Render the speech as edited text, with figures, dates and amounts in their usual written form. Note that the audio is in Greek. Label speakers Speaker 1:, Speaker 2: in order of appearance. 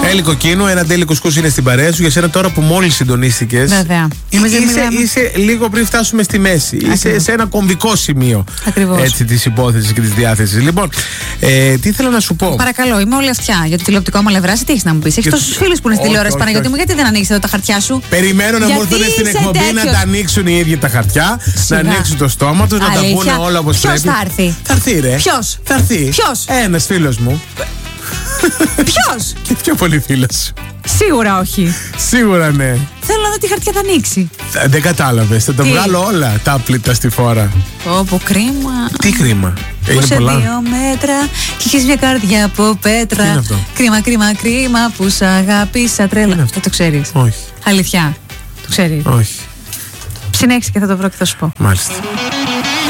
Speaker 1: Τέλει Κοκκίνου, ένα τέλει κουσκούς είναι στην παρέα σου. Για σένα τώρα που μόλις συντονίστηκες.
Speaker 2: Βέβαια.
Speaker 1: Είσαι λίγο πριν φτάσουμε στη μέση. Ακριβώς. Είσαι σε ένα κομβικό σημείο.
Speaker 2: Ακριβώς.
Speaker 1: Έτσι της υπόθεσης και της διάθεσης. Λοιπόν, τι ήθελα να σου πω.
Speaker 2: Παρακαλώ, είμαι όλη αυτιά για το τηλεοπτικό μου αλευράσι. Τι έχεις να μου πεις? Έχεις τόσους φίλους που είναι στη τηλεόραση, Παναγιώτη μου, γιατί δεν ανοίξεις εδώ τα χαρτιά σου?
Speaker 1: Περιμένω να μου έρθουν στην εκπομπή να τα ανοίξουν οι ίδιοι τα χαρτιά, να ανοίξουν το στόμα τους, να τα πούνε όλα όπως πρέπει.
Speaker 2: Ποιος θα έρθει?
Speaker 1: Θα έρθει, ρε.
Speaker 2: Ποιος?
Speaker 1: Θα έρθει.
Speaker 2: Ποιος?
Speaker 1: Ένας φίλος μου.
Speaker 2: Ποιος?
Speaker 1: Και πιο πολύ φίλος σου.
Speaker 2: Σίγουρα όχι.
Speaker 1: Σίγουρα ναι.
Speaker 2: Θέλω να δω τι χαρτιά θα ανοίξει.
Speaker 1: Δεν κατάλαβες, θα τα βγάλω όλα τα άπλυτα στη φόρα.
Speaker 2: Πω, κρίμα.
Speaker 1: Τι κρίμα?
Speaker 2: Που σε 2 μέτρα και έχεις μια καρδιά από πέτρα.
Speaker 1: Τι είναι αυτό?
Speaker 2: Κρίμα που σ' αγάπησα τρέλα. Δεν το ξέρεις?
Speaker 1: Όχι.
Speaker 2: Αλήθεια? Το ξέρεις?
Speaker 1: Όχι.
Speaker 2: Συνέχισε και θα το βρω και θα σου πω.
Speaker 1: Μάλιστα.